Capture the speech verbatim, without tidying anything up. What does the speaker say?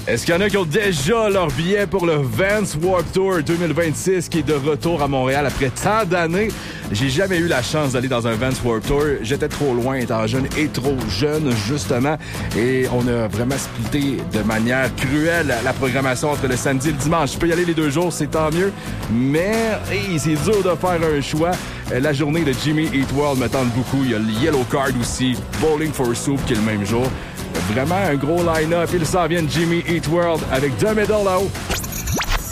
Est-ce qu'il y en a qui ont déjà leur billet pour le Vans Warped Tour deux mille vingt-six qui est de retour à Montréal après tant d'années? J'ai jamais eu la chance d'aller dans un Vans Warped Tour. J'étais trop loin étant jeune et trop jeune, justement. Et on a vraiment splitté de manière cruelle la programmation entre le samedi et le dimanche. Je peux y aller les deux jours, c'est tant mieux. Mais hey, c'est dur de faire un choix. La journée de Jimmy Eat World me tente beaucoup. Il y a le Yellow Card aussi, Bowling for Soup qui est le même jour. Vraiment un gros line-up. Il s'en vient de Jimmy Eat World avec deux médailles là-haut.